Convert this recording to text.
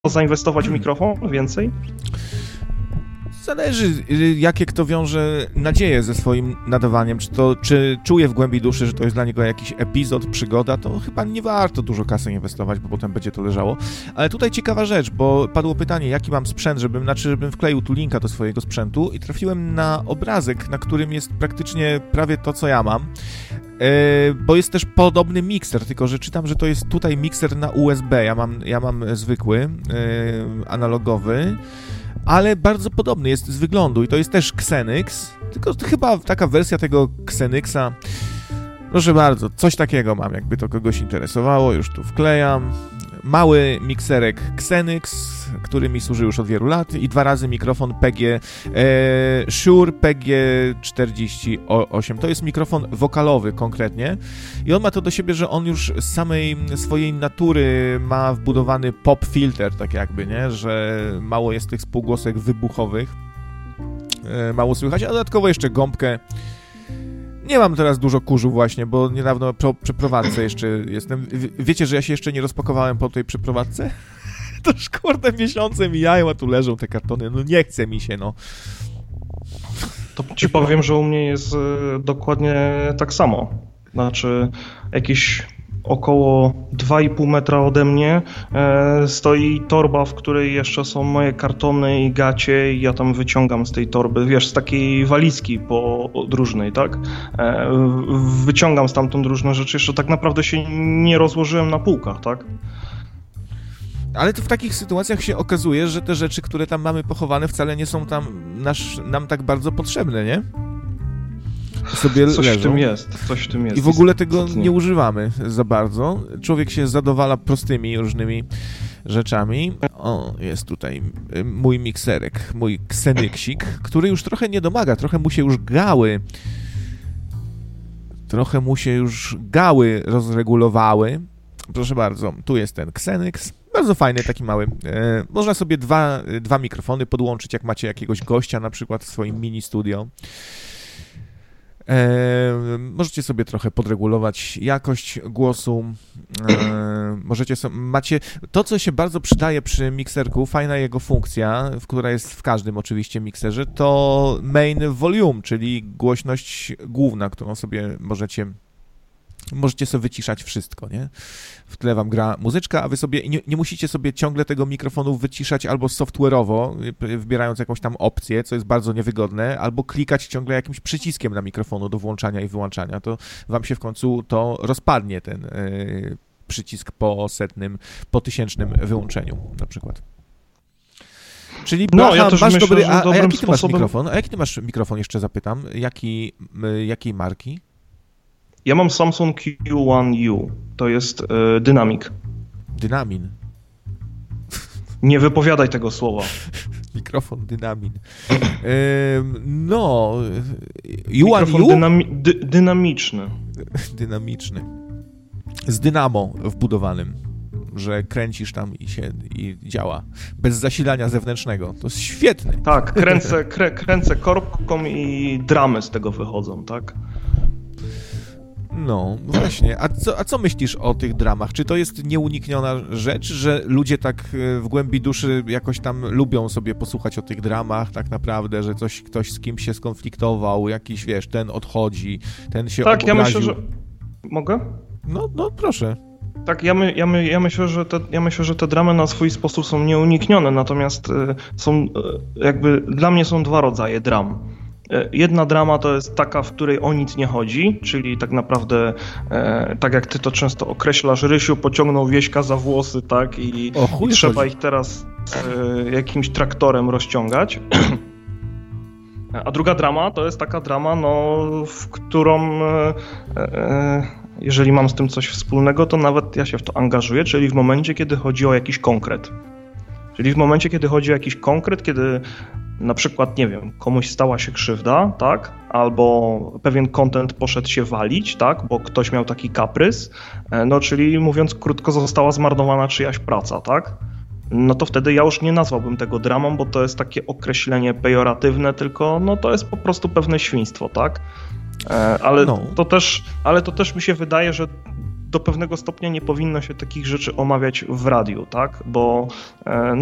zainwestować w mikrofon więcej? Zależy, jakie kto wiąże nadzieję ze swoim nadawaniem. Czy czuje w głębi duszy, że to jest dla niego jakiś epizod, przygoda, to chyba nie warto dużo kasy inwestować, bo potem będzie to leżało. Ale tutaj ciekawa rzecz, bo padło pytanie, jaki mam sprzęt, żebym wkleił tu linka do swojego sprzętu i trafiłem na obrazek, na którym jest praktycznie prawie to, co ja mam. Bo jest też podobny mikser, tylko że czytam, że to jest tutaj mikser na USB. Ja mam zwykły, analogowy, ale bardzo podobny jest z wyglądu i to jest też Xenix, tylko to chyba taka wersja tego Xenixa. Proszę bardzo, coś takiego mam, jakby to kogoś interesowało, już tu wklejam. Mały mikserek Xenix, który mi służy już od wielu lat i 2 razy mikrofon Shure PG48. To jest mikrofon wokalowy konkretnie i on ma to do siebie, że on już z samej swojej natury ma wbudowany pop filter, tak jakby, nie? Że mało jest tych spółgłosek wybuchowych, mało słychać, a dodatkowo jeszcze gąbkę. Nie mam teraz dużo kurzu właśnie, bo niedawno po przeprowadzce jeszcze jestem. Wiecie, że ja się jeszcze nie rozpakowałem po tej przeprowadzce? To już kurde miesiące mijają, a tu leżą te kartony. No nie chce mi się, no. To ci powiem, że u mnie jest dokładnie tak samo. Znaczy jakieś około 2,5 metra ode mnie stoi torba, w której jeszcze są moje kartony i gacie i ja tam wyciągam z tej torby, wiesz, z takiej walizki podróżnej, tak? Wyciągam stamtąd różne rzeczy, jeszcze tak naprawdę się nie rozłożyłem na półkach, tak? Ale to w takich sytuacjach się okazuje, że te rzeczy, które tam mamy pochowane, wcale nie są nam tak bardzo potrzebne, nie? Sobie coś leżą. Coś w tym jest. I w ogóle tego nie używamy za bardzo. Człowiek się zadowala prostymi różnymi rzeczami. O, jest tutaj mój mikserek, mój Xenixik, który już trochę nie domaga, trochę mu się już gały rozregulowały. Proszę bardzo, tu jest ten Xenix. Bardzo fajny, taki mały. Można sobie dwa mikrofony podłączyć, jak macie jakiegoś gościa na przykład w swoim mini studio. Możecie sobie trochę podregulować jakość głosu. Macie to, co się bardzo przydaje przy mikserku, fajna jego funkcja, która jest w każdym oczywiście mikserze, to main volume, czyli głośność główna, którą sobie możecie sobie wyciszać wszystko, nie? W tle wam gra muzyczka, a wy sobie nie musicie sobie ciągle tego mikrofonu wyciszać albo software'owo, wybierając jakąś tam opcję, co jest bardzo niewygodne, albo klikać ciągle jakimś przyciskiem na mikrofonu do włączania i wyłączania. To wam się w końcu to rozpadnie, ten przycisk po 1000 wyłączeniu na przykład. Czyli ja też masz myślę, dobry... że dobrym jaki ty masz sposobem... mikrofon? A jaki ty masz mikrofon, jeszcze zapytam? Jakiej marki? Ja mam Samsung Q1U, to jest dynamik. Dynamin. Nie wypowiadaj tego słowa. Mikrofon dynamin. Mikrofon dynamiczny. Dynamiczny. Z dynamo wbudowanym, że kręcisz tam i działa. Bez zasilania zewnętrznego. To jest świetne. Tak, kręcę korbką i dramy z tego wychodzą, tak? No, właśnie. A co myślisz o tych dramach? Czy to jest nieunikniona rzecz, że ludzie tak w głębi duszy jakoś tam lubią sobie posłuchać o tych dramach tak naprawdę, że ktoś z kimś się skonfliktował, jakiś, wiesz, ten odchodzi, ten się obraził? Ja myślę, że... Mogę? No proszę. Tak, ja myślę, że te dramy na swój sposób są nieuniknione, natomiast są jakby dla mnie są 2 rodzaje dram. Jedna drama to jest taka, w której o nic nie chodzi, czyli tak naprawdę, tak jak ty to często określasz, Rysiu pociągnął Wieśka za włosy, tak, i trzeba ich teraz jakimś traktorem rozciągać. A druga drama to jest taka drama, w którą, jeżeli mam z tym coś wspólnego, to nawet ja się w to angażuję, czyli w momencie, kiedy chodzi o jakiś konkret. Czyli w momencie, kiedy chodzi o jakiś konkret, kiedy na przykład, nie wiem, komuś stała się krzywda, tak? Albo pewien content poszedł się walić, tak? Bo ktoś miał taki kaprys, czyli mówiąc krótko, została zmarnowana czyjaś praca, tak? No to wtedy ja już nie nazwałbym tego dramą, bo to jest takie określenie pejoratywne, tylko to jest po prostu pewne świństwo, tak? Ale to też mi się wydaje, że do pewnego stopnia nie powinno się takich rzeczy omawiać w radiu, tak? Bo